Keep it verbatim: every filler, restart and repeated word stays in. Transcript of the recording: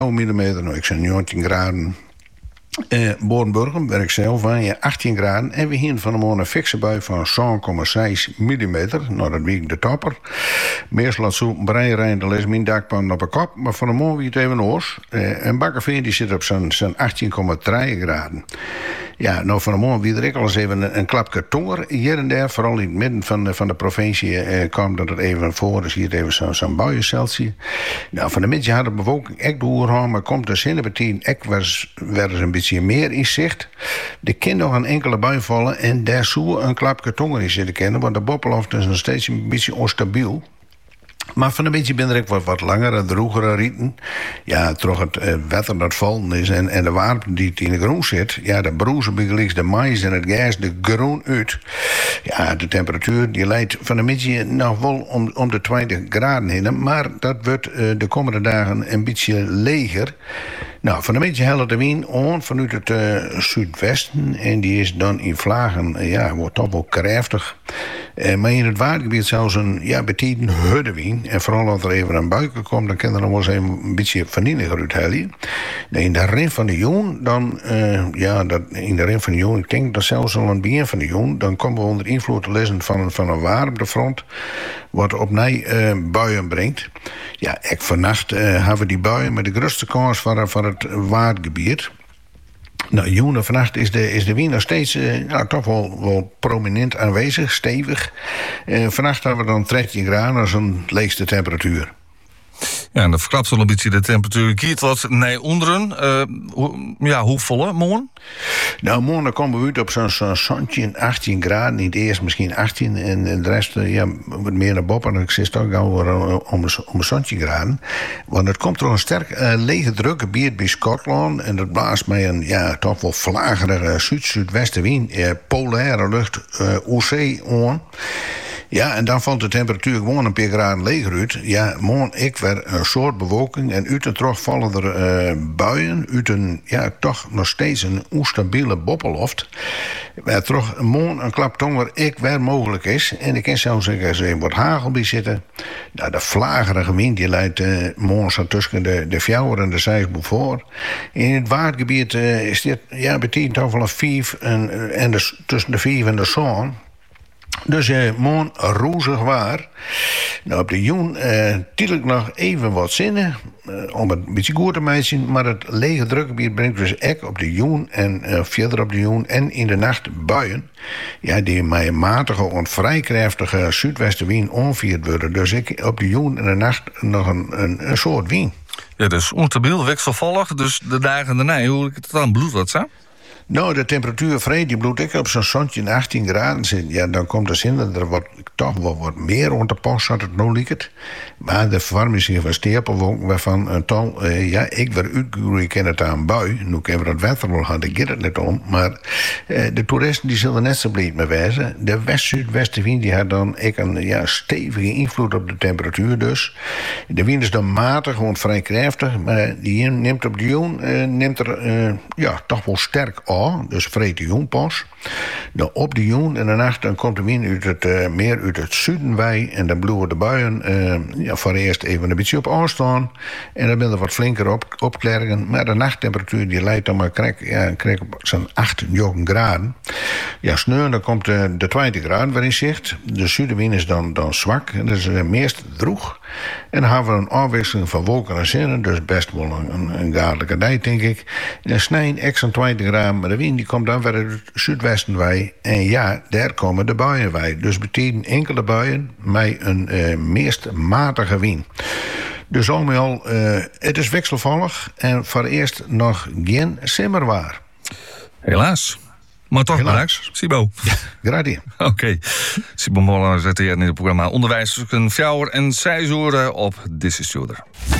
millimeter, nou ik zei negentien graden. Uh, Boornburgum, waar ik zelf van, ja, achttien graden. En we hier van de morgen een fikse bui van zeven komma zes millimeter. Nou, dat week de topper. Meestal laat zo brein rijden, de les mijn dakpan op een kop. Maar van de morgen wie het even oors. Uh, en Bakkerveer die zit op zijn, zijn achttien komma drie graden. Ja, nou van de morgen wie er ik al eens even een, een klapje tonger. Hier en daar, vooral in het midden van de, van de provincie, uh, kwam dat er even voor. Dus hier even zo'n zo buiencelsie. Nou, van de middag had de bevolking echt door, maar komt de zinnenbetien echt was, was een beetje meer in zicht. Er kan nog een enkele bui vallen en daar zou een klapje tonger in zitten kennen, want de boppelhoofd is nog steeds een beetje onstabiel. Maar van een beetje ben ik wat, wat langere, drogere rieten. Ja, toch het uh, wetter dat vallen is en, en de warmte die in de groen zit. Ja, de broezen begelijks de mais en het gas de groen uit. Ja, de temperatuur die leidt van een beetje nog wel om, om de twintig graden heen. Maar dat wordt uh, de komende dagen een beetje leger. Nou, van een beetje helder de wind aan vanuit het uh, zuidwesten. En die is dan in vlagen, uh, ja, wordt toch wel krachtig. Uh, maar in het watergebied zelfs een, ja, betiden huddewind. En vooral als er even een buiken komt, dan kan er nog wel eens een beetje vanilliger uithalen. In de rin van de joen, dan, uh, ja, dat, in de rin van de joen, ik denk dat zelfs al aan het begin van de joen, dan komen we onder invloed te lezen van, van een warmtefront, wat opnieuw uh, buien brengt. Ja, ik vannacht uh, hebben we die buien met de grootste kans van, van het waardgebied. Nou, joen en vannacht is de, is de wind nog steeds uh, nou, toch wel, wel prominent aanwezig, stevig. Uh, vannacht hebben we dan dertien graden als een leegste temperatuur. Ja, en dat verklapt wel een beetje de temperatuur. Kiet wat naar onderen. Uh, hoe, ja, hoe volle morgen? Nou, morgen komen we uit op zo'n zo zoontje achttien graden. Niet eerst misschien achttien en de rest ja, wat meer naar boven. En ik zit toch gauw om een, om een zoontje graden. Want het komt door een sterk uh, lege drukgebied bij Schotland. En dat blaast mij een ja, toch wel vlagerige zuid-zuidwestenwind. Uh, polaire lucht, uh, oezee aan. Ja, en dan valt de temperatuur gewoon een paar graden leger uit. Ja, morgen ik weer een soort bewolking. En uit en terug vallen er uh, buien. Uit een, ja, toch nog steeds een onstabiele boppelhoofd. Waar terug morgen een klap tonger ik weer mogelijk is. En ik kan zelfs zeggen, als er wat hagel bij zitten. Nou, de vlagerige wind die leidt uh, morgen zo tussen de, de fjouwer en de zeisboel voor. In het waardgebied uh, is dit, ja, betekent toch wel een vijf en, en de, tussen de vijf en de zon. Dus eh, morgen roezig waar. Nou, op de joen eh, tiel ik nog even wat zinnen. Uh, om het een beetje goed te maken. Maar het lege drukgebied brengt dus echt op de joen. En uh, verder op de joen. En in de nacht buien. Ja, die met een matige en vrij krachtige zuidwestenwind onvierd worden. Dus ik op de joen en de nacht nog een, een, een soort wind. Ja, dus onstabiel, wisselvallig. Dus de dagen daarna, hoe ik het dan bloed wat zo? Nou, de temperatuur vrij, die bloedt ik op zo'n zoontje achttien graden zit. Ja, dan komt er zin dat er wat, toch wel wat meer onder de post zat het nou lieket. Maar de verwarming zich van stapelwolken waarvan een tal, uh, ja, ik werd uitgegroeid, ik ken het aan een bui. Nu kunnen we dat wetter wel hadden, ik get het net om. Maar uh, de toeristen die zullen net zo blij mee wijzen. De west-zuidwestenwind die had dan ik een ja, stevige invloed op de temperatuur dus. De wind is dan matig, gewoon vrij krachtig. Maar die neemt op de joen, uh, neemt er uh, ja, toch wel sterk op. Dus vreet de joen pas. Dan op de joen en de nacht dan komt de wind uit het, uh, meer uit het zuiden bij. En dan bloeien de buien uh, ja, voor eerst even een beetje op afstaan. En dan ben er wat flinker op, opklergen. Maar de nachttemperatuur die leidt dan maar krijg, ja, krijg op zo'n acht, negen graden. Ja, sneu, dan komt de, de twintig graden weer in zicht. De zuidenwind is dan, dan zwak. En dat is uh, meest droeg. En dan hebben we een afwisseling van wolken en zinnen. Dus best wel een, een, een gaardelijke dag, denk ik. En dan snijden extra twintig graden. Maar de wind die komt dan weer uit het zuidwesten bij. En ja, daar komen de buien bij. Dus betekent enkele buien met een uh, meest matige wind. Dus al met al, uh, het is wisselvallig. En voor eerst nog geen simmerwaar. Helaas. Maar toch belangrijk, Sibo. Ja, graag. Oké. Okay. Sibo Moller zet hier in het programma Onderwijs tussen Fjouwer en Seizoer op This is Shoulder.